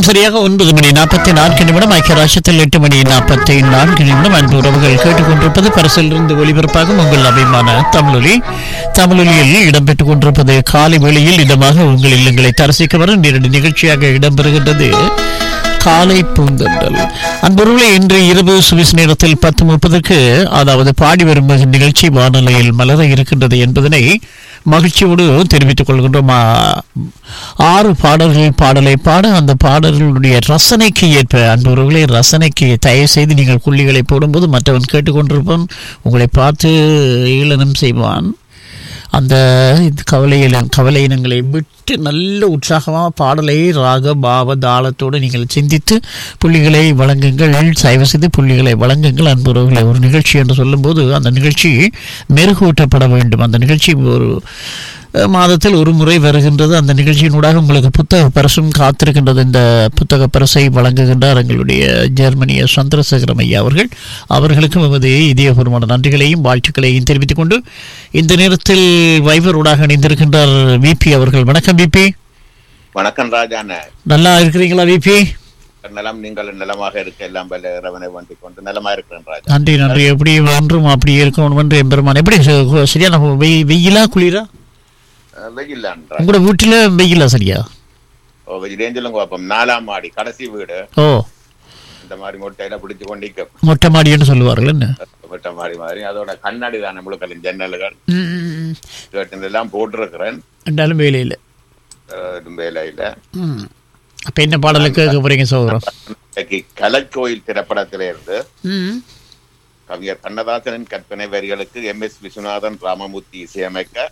நேரம் சரியாக 9:44 ஐக்கிய ராஷ்டிரத்தில் 8:44 அன்பு உறவுகள் கேட்டுக்கொண்டிருப்பது பரிசிலிருந்து ஒலிபரப்பாகும் உங்கள் அபிமான தமிழொலி. தமிழொலியில் இடம்பெற்றுக் கொண்டிருப்பது காலை வேளையில் இடமாக உங்கள் இல்லங்களை தரிசிக்க வரும் நேரடி நிகழ்ச்சியாக இடம்பெறுகின்றது காலை பூந்தொன்றல். அன்புறவுகளை இன்று இரவு சுவிஸ் நேரத்தில் 10:30 அதாவது பாடி வரும் நிகழ்ச்சி வானொலியில் மலர இருக்கின்றது என்பதனை மகிழ்ச்சியோடு தெரிவித்துக் கொள்கின்றோம். 6 பாடல்கள் பாடலை பாட அந்த பாடல்களுடைய ரசனைக்கு ஏற்ப அன்புறவுகளை ரசனைக்கு தயவு செய்து நீங்கள் புள்ளிகளை போடும்போது மற்றவன் கேட்டுக்கொண்டிருப்பான், உங்களை பார்த்து ஏளனம் செய்வான். அந்த கவலையினங்களை விட்டு நல்ல உற்சாகமாக பாடலை ராக பாவ தாளத்தோடு நீங்கள் சிந்தித்து புள்ளிகளை வழங்குங்கள். தயவு செய்து புள்ளிகளை வழங்குங்கள் அன்புறவுகளை. ஒரு நிகழ்ச்சி என்று சொல்லும்போது அந்த நிகழ்ச்சி மெருகூட்டப்பட வேண்டும். அந்த நிகழ்ச்சி ஒரு மாதத்தில் ஒரு முறை வருகின்றது. அந்த நிகழ்ச்சியினூடாக உங்களுக்கு புத்தக பரிசும் காத்திருக்கின்றது. இந்த புத்தக பரிசை வழங்குகின்றார் எங்களுடைய ஜெர்மனிய சந்திரசேகரம் ஐயா அவர்களுக்கும் எமது இதயபூர்வமான நன்றிகளையும் வாழ்த்துக்களையும் தெரிவித்துக் கொண்டு இந்த நேரத்தில் வைபரோடாக இணைந்திருக்கின்றார் விபி அவர்கள். வணக்கம் விபி. வணக்கம் ராஜா. நல்லா இருக்கிறீங்களா விபி? நலம், நீங்கள் நலமாக இருக்க எல்லாம் இறைவனை வேண்டிக் கொண்டு நலமா இருக்கிறேன் ராஜா. நன்றி நன்றி. எப்படி ஒன்றும் அப்படி இருக்கணும் என்று எம்பெருமான். எப்படி சரியான வெயிலா குளிரா? வெயில் உங்களோட வீட்டுல வெயிலா? சரியா சொல்லுங்க. 4ஆம் மாடி கடைசி வீடு. ஓ, இந்த மாதிரி மொட்டையில பிடிச்சு கொண்டிருக்க மொட்டை மாடின்னு சொல்லுவார்கள். என்ன மொட்டை மாடி மாதிரி அதோட கண்ணாடி தான் நம்மளுக்கு ஜன்னல்கள் எல்லாம் போட்டிருக்கிறேன். ரெண்டாலும் வேலையில வேலையில. அப்ப என்ன பாடலுக்கு கேட்க போறீங்க சோதரம்? கலைக்கோயில் திரைப்படத்திலிருந்து கவிஞர் கண்ணதாசனின் கற்பனை வரிகளுக்கு MS விஸ்வநாதன் ராமமூர்த்தி இசையமைக்க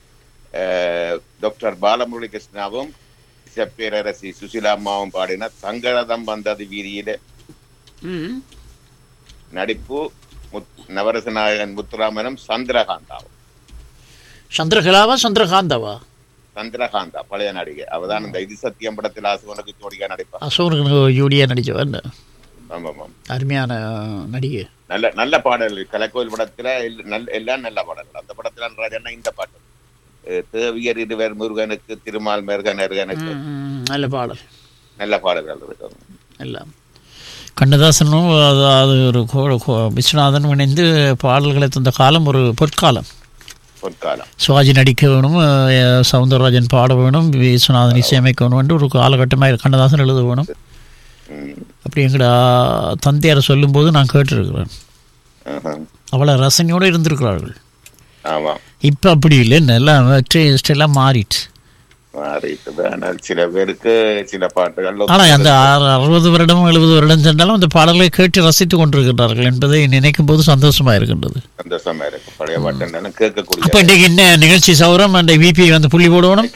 டாக்டர் பாலமுரளி கிருஷ்ணாவும் பேரரசி சுசிலாமாவும் பாடின சங்கரதம் வந்தது வீதியில. நடிப்பு நவரசநாயகன் முத்துராமனும் சந்திரகாந்தாவும். சந்திரகாந்தா பழைய நடிகை. அவதான் இந்த இது சத்தியம் படத்தில் அசோகனுக்கு ஜோடியா நடிப்பா. அசோகனுக்கு ஜோடியா நடிச்சவன். ஆமாம், அருமையான நடிகை. நல்ல பாடல். கலைக்கோயில் படத்துல எல்லாம் நல்ல பாடல்கள். அந்த படத்துல இந்த பாட்டு தேவியர் இருவர் முருகனுக்கு திருமால் மெருகனருக்கு நல்ல பாடல். நல்ல பாடல்கள் இருக்கு எல்லாம். கண்ணதாசனும் அது ஒரு விஸ்வநாதனும் இணைந்து பாடல்களை தந்த காலம் ஒரு பொற்காலம். சிவாஜி நடிக்க வேணும், சவுந்தரராஜன் பாட வேணும், விஸ்வநாதன் இசையமைக்க வேணும் என்று ஒரு காலகட்டமாக கண்ணதாசன் எழுத வேணும். அப்படி எங்கட தந்தையாரை சொல்லும்போது நான் கேட்டிருக்கிறேன். அவ்வளோ ரசனையோடு இருந்திருக்கிறார்கள். இப்ப அப்படி இல்லை, எல்லாம் மாறிட்டு. சில பேருக்கு சில பாட்டுகள் ஆனா அந்த 60 வருடம் 70 வருடம் சென்றாலும் அந்த பாடல்களை கேட்டு ரசித்துக் கொண்டிருக்கிறார்கள் என்பதை நினைக்கும் போது சந்தோஷமா இருக்கின்றது. பழைய பாட்டு கேட்கக்கூடிய. அப்ப இன்னைக்கு என்ன நிகழ்ச்சி சௌரம் அந்த விபி வந்து புள்ளி போடணும்.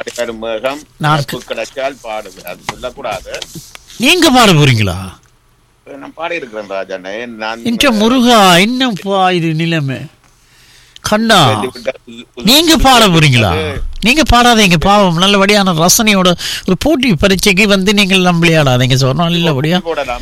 கிடைச்சால் பாடுது, அது சொல்லக்கூடாது. நீங்க பாட போறீங்களா? நான் பாடி இருக்கிறேன் ராஜா. நான் முருகா இன்னும் இது நிலைமை கண்ணா. நீங்க பாட போறீங்களா? நீங்க பாடாதீங்க பாவம். நல்லபடியான ரசனையோட ஒரு போட்டி பரீட்சைக்கு வந்து நீங்கள் விளையாடாதீங்க சொல்றோம். நல்லபடியா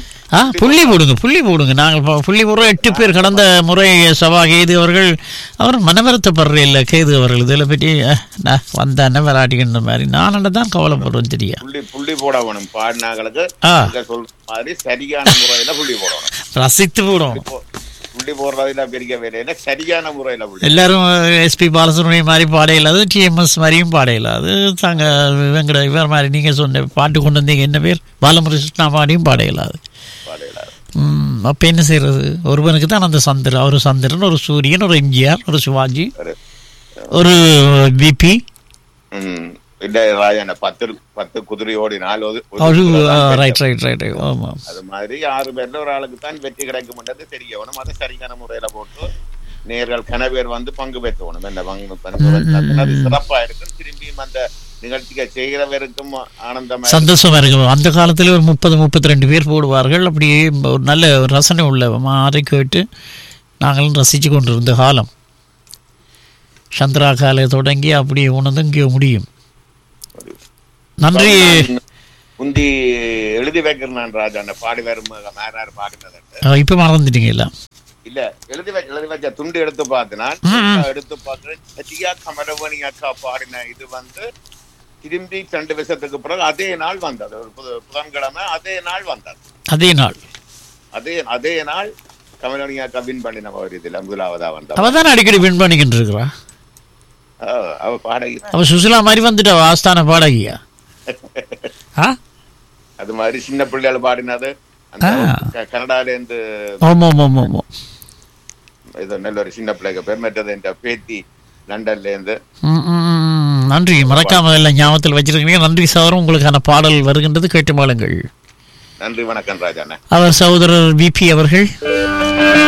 புள்ளி போடுங்க. நாங்கள் புள்ளி போடுறோம். 8 பேர் கடந்த முறை சபா கேது அவர் மனவருத்தப்படுற இல்லை. கேது அவர்கள் இதில் பற்றி வந்தானே விளையாடிக்கின்ற மாதிரி நான் தான் கவலைப்படுறேன். தெரியா புள்ளி போடணும். பாடினாங்களுக்கு சொல்ற மாதிரி சரியான முறையில புள்ளி போடணும். ரசித்து போடணும். புள்ளி போடுறதுல பெரிய வேலையில சரியான முறையில எல்லாரும் SP பாலசுப்ரமணியம் மாதிரி பாடையில்லாது, TMS மாதிரியும் பாடையில்லாது, தாங்க இவர் மாதிரி நீங்க சொன்ன பாட்டு கொண்டு வந்தீங்க என்ன பேர் பாலமுருஷ்ணா மாதிரியும் பாடையில்லாது. அப்ப என்ன செய்யறது? ஒருவனுக்கு தான் அந்த சந்திரன், ஒரு சந்திரன், ஒரு சூரியன், ஒரு எம்ஜிஆர், ஒரு சிவாஜி, ஒரு விபி. பத்து குதிரை ஓடினால் அது மாதிரி 6 பேர்ல ஒரு ஆளுக்கு தான் வெற்றி கிடைக்கும் தெரியணும். அதை சரியான முறையில போட்டு நேர்கள் கனவேர் வந்து பங்கு பெற்றணும். என்ன சிறப்பா இருக்கும். திரும்பியும் அந்த நிகழ்ச்சியை செய்கிறவருக்கும் ஆனந்தமா சந்தோஷமா இருக்கும். அந்த காலத்துல ஒரு 30-32 பேர் போடுவார்கள். அப்படியே ஒரு நல்ல ரசனை உள்ள மாறி கேட்டு நாங்களும் ரசிச்சு கொண்டிருந்த காலம். சந்திரா காலை தொடங்கி அப்படியே உணர்ந்து இங்கே முடியும். நன்றி. முந்தி எழுதி வைக்கிறேன் ராஜா. அந்த பாடி வரும் பாடினது இப்ப மறந்துட்டீங்க. இல்ல எழுதி வச்ச துண்டு எடுத்து பார்த்து கமலவணி அக்கா பாடின இது வந்து திரும்பி 2 வருஷத்துக்கு பிறகு அதே நாள் வந்தது. ஒரு புதன்கிழமை அதே நாள் வந்தது. அதே நாள் கமலனியா வின் பண்ணின ஒரு இதுல முதலாவதா வந்தா. அவதான் அடிக்கடி வின் பண்ணிக்கிட்டு இருக்கிறா. அவ பாடகி. அவ சுசிலா மாதிரி வந்துட்டா ஆஸ்தான பாடகியா. அது மாதிரி சின்ன பிள்ளைகள் பாடினது கனடால இருந்து இது நல்ல ஒரு சின்ன பிள்ளைக்கு பேர். மற்றது என்ற பேத்தி லண்டன்ல இருந்து. நன்றி, மறக்காம எல்லாம் ஞாபகத்தில் வச்சிருக்கீங்க. நன்றி சகோதரர், உங்களுக்கான பாடல் வருகின்றது, கேட்டு மாளுங்கள். நன்றி, வணக்கம் ராஜாண்ணா. அவர் சகோதரர் விபி அவர்கள்.